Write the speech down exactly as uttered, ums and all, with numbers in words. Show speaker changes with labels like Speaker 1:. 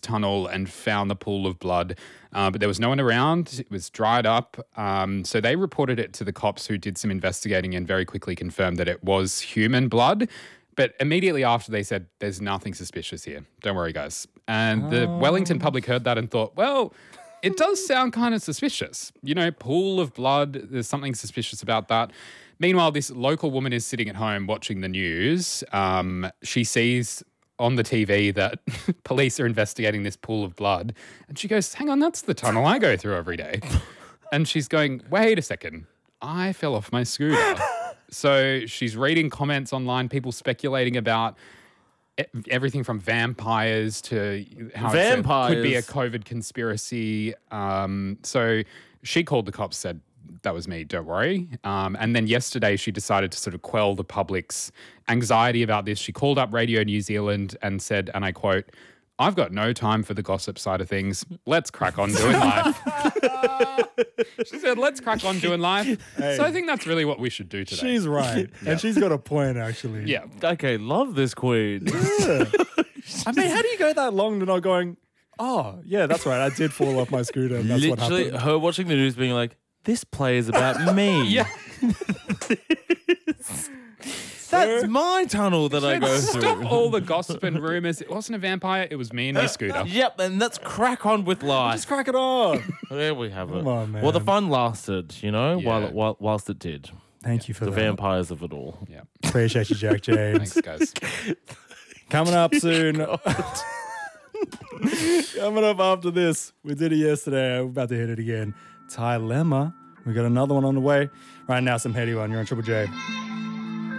Speaker 1: tunnel and found the pool of blood, uh, but there was no one around. It was dried up. Um, so they reported it to the cops, who did some investigating and very quickly confirmed that it was human blood. But immediately after, they said, there's nothing suspicious here. Don't worry, guys. And the
Speaker 2: Oh.
Speaker 1: Wellington public heard that and thought, well, it does sound kind of suspicious. You know, pool of blood, there's something suspicious about that. Meanwhile, this local woman is sitting at home watching the news. Um, she sees on the T V that police are investigating this pool of blood. And she goes, hang on, that's the tunnel I go through every day. And she's going, wait a second, I fell off my scooter. So she's reading comments online, people speculating about e- everything from vampires to how
Speaker 3: Vampires?
Speaker 1: it could be a COVID conspiracy. Um, so she called the cops, said, that was me, don't worry. Um, and then yesterday she decided to sort of quell the public's anxiety about this. She called up Radio New Zealand and said, and I quote, I've got no time for the gossip side of things. Let's crack on doing life. She said, let's crack on doing life.
Speaker 2: Hey.
Speaker 1: So I think that's really what we should do today.
Speaker 2: She's right. And she's got a point, actually.
Speaker 1: yeah.
Speaker 3: Okay, love this queen.
Speaker 2: Yeah. I mean, how do you go that long to not going, oh, yeah, that's right. I did fall off my scooter. And that's what
Speaker 3: Literally,
Speaker 2: happened.
Speaker 3: her watching the news being like, this play is about me.
Speaker 1: Yeah.
Speaker 3: That's my tunnel that I go
Speaker 1: Stop
Speaker 3: through.
Speaker 1: all the gossip and rumors. It wasn't a vampire. It was me and my scooter.
Speaker 3: Yep, and let's crack on with life.
Speaker 2: Just crack it on.
Speaker 3: There we have it.
Speaker 2: Come on, man.
Speaker 3: Well, the fun lasted, you know,
Speaker 1: Yeah.
Speaker 3: while, it, while whilst it did.
Speaker 2: Thank you for
Speaker 3: The
Speaker 2: that.
Speaker 3: vampires of it all.
Speaker 1: Yeah.
Speaker 2: Appreciate you, Jack James.
Speaker 1: Thanks, guys.
Speaker 2: Coming up soon. Coming up after this. We did it yesterday. We're about to hit it again. Trilemma. We got another one on the way. Right now, some heady one. You're on Triple J.